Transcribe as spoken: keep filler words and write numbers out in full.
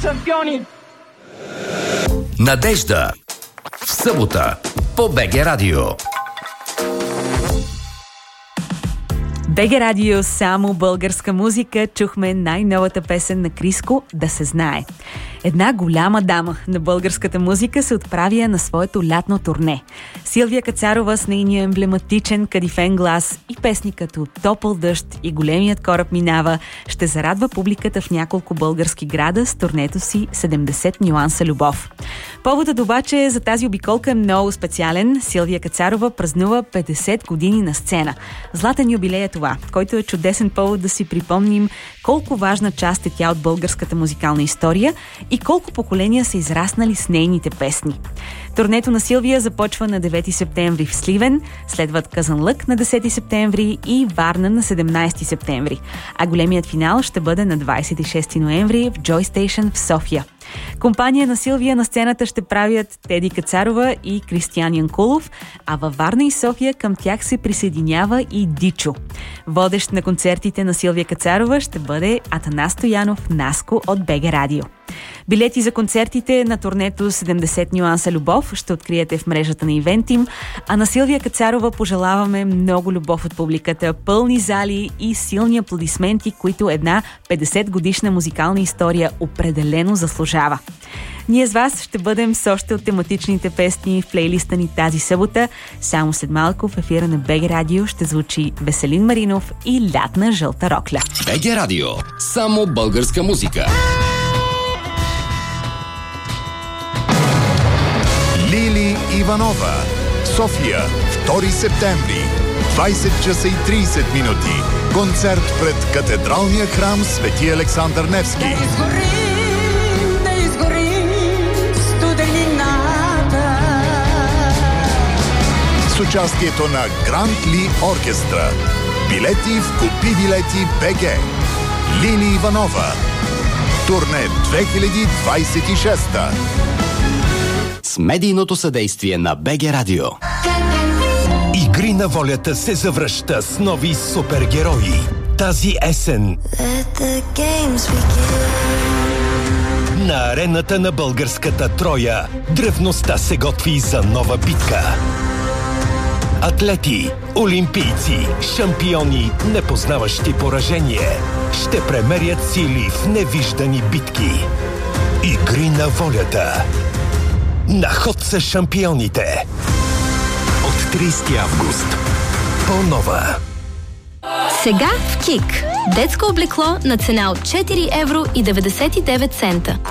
шампиони! Надежда в събота по БГ Радио. БГ Радио, само българска музика. Чухме най-новата песен на Криско "Да се знае". Една голяма дама на българската музика се отправя на своето лятно турне. Силвия Кацарова с нейния емблематичен кадифен глас и песни като "Топъл дъжд" и "Големият кораб минава" ще зарадва публиката в няколко български града с турнето си седемдесет нюанса любов. Поводът обаче за тази обиколка е много специален. Силвия Кацарова празнува петдесет години на сцена. Златен юбилей е това, който е чудесен повод да си припомним колко важна част е тя от българската музикална история и колко поколения са израснали с нейните песни. Турнето на Силвия започва на девети септември в Сливен, следват Казанлък на десети септември и Варна на седемнадесети септември, а големият финал ще бъде на двадесет и шести ноември в Joy Station в София. Компания на Силвия на сцената ще правят Теди Кацарова и Кристиян Янкулов, а във Варна и София към тях се присъединява и Дичо. Водещ на концертите на Силвия Кацарова ще бъде Атанас Стоянов Наско от БГ Радио. Билети за концертите на турнето седемдесет нюанса любов ще откриете в мрежата на Ивентим, а на Силвия Кацарова пожелаваме много любов от публиката, пълни зали и силни аплодисменти, които една петдесет годишна музикална история определено заслужава. Ние с вас ще бъдем с още от тематичните песни в плейлиста ни тази събота. Само след малко в ефира на БГ Радио ще звучи Веселин Маринов и "Лятна жълта рокля". БГ Радио, само българска музика. Лили Иванова, София, втори септември, двадесет часа и тридесет минути. Концерт пред катедралния храм Свети Александър Невски. Да изгорим, да изгорим студенината. С участието на Гранд Ли Оркестра. Билети в Купи билети БГ. Лили Иванова. Турне две хиляди двадесет и шеста. С медийното съдействие на БГ Радио. Игри на волята се завръща с нови супергерои. Тази есен на арената на българската Троя древността се готви за нова битка. Атлети, олимпийци, шампиони, непознаващи поражение, ще премерят сили в невиждани битки. Игри на волята. На ход са шампионите. От тридесети август. По-нова. Сега в КИК. Детско облекло на цена от четири евро и деветдесет и девет цента.